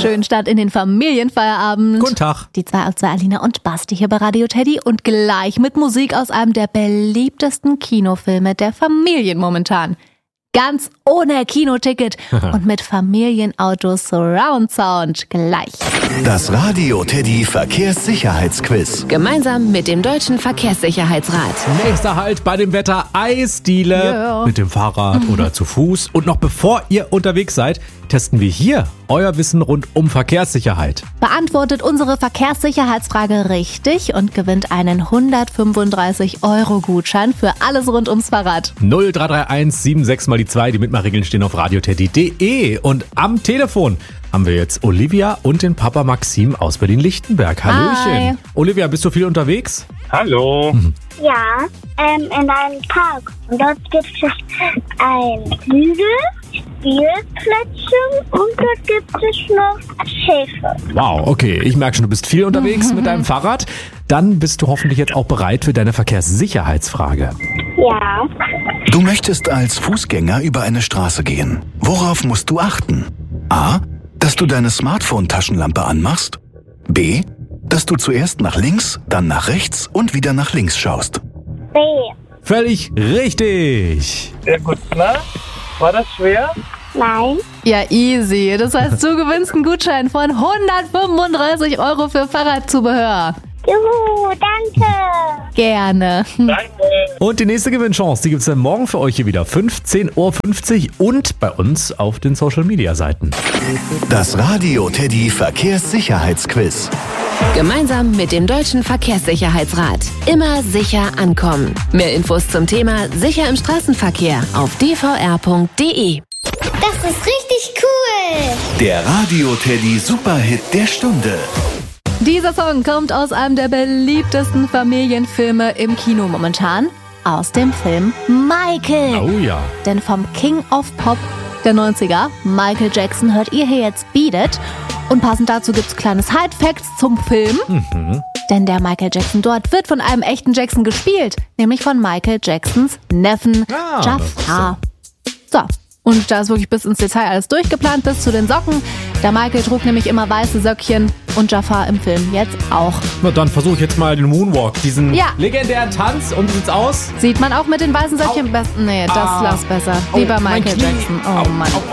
Schönen Start in den Familienfeierabend. Guten Tag. Die 2 aus 2 Alina und Basti hier bei Radio Teddy und gleich mit Musik aus einem der beliebtesten Kinofilme der Familien momentan. Ganz ohne Kinoticket und mit Familienauto Surround Sound gleich. Das Radio Teddy Verkehrssicherheitsquiz. Gemeinsam mit dem Deutschen Verkehrssicherheitsrat. Nächster Halt bei dem Wetter Eisdiele. Yeah. Mit dem Fahrrad oder zu Fuß. Und noch bevor ihr unterwegs seid, testen wir hier euer Wissen rund um Verkehrssicherheit. Beantwortet unsere Verkehrssicherheitsfrage richtig und gewinnt einen 135-Euro-Gutschein für alles rund ums Fahrrad. 0331 76 mal die 2. Die Mitmachregeln stehen auf radioteddy.de. Und am Telefon haben wir jetzt Olivia und den Papa Maxim aus Berlin-Lichtenberg. Hallöchen. Hi. Olivia, bist du viel unterwegs? Hallo. Ja, in einem Park. Und dort gibt es einen Hügel, Spielplätze und dort gibt es noch Schäfer. Wow, okay. Ich merke schon, du bist viel unterwegs mit deinem Fahrrad. Dann bist du hoffentlich jetzt auch bereit für deine Verkehrssicherheitsfrage. Ja, Du möchtest als Fußgänger über eine Straße gehen. Worauf musst du achten? A. Dass du deine Smartphone-Taschenlampe anmachst. B. Dass du zuerst nach links, dann nach rechts und wieder nach links schaust. B. Völlig richtig. Sehr gut, na? War das schwer? Nein. Ja, easy. Das heißt, du gewinnst einen Gutschein von 135 Euro für Fahrradzubehör. Juhu, danke. Gerne. Danke. Und die nächste Gewinnchance, die gibt's dann morgen für euch hier wieder. 15.50 Uhr und bei uns auf den Social-Media-Seiten. Das Radio Teddy Verkehrssicherheitsquiz. Gemeinsam mit dem Deutschen Verkehrssicherheitsrat. Immer sicher ankommen. Mehr Infos zum Thema Sicher im Straßenverkehr auf dvr.de. Das ist richtig cool. Der Radio Teddy Superhit der Stunde. Dieser Song kommt aus einem der beliebtesten Familienfilme im Kino momentan. Aus dem Film Michael. Oh ja. Denn vom King of Pop der 90er, Michael Jackson, hört ihr hier jetzt Beat It. Und passend dazu gibt's kleine Side-Facts zum Film. Denn der Michael Jackson dort wird von einem echten Jackson gespielt. Nämlich von Michael Jacksons Neffen Jafar. So, und da ist wirklich bis ins Detail alles durchgeplant, bis zu den Socken. Der Michael trug nämlich immer weiße Söckchen und Jafar im Film jetzt auch. Na dann versuche ich jetzt mal den Moonwalk, diesen Ja. legendären Tanz. Und wie sieht's aus? Sieht man auch mit den weißen Söckchen besten? Nee, das lass besser. Lieber mein Michael Knie. Jackson. Oh Mann.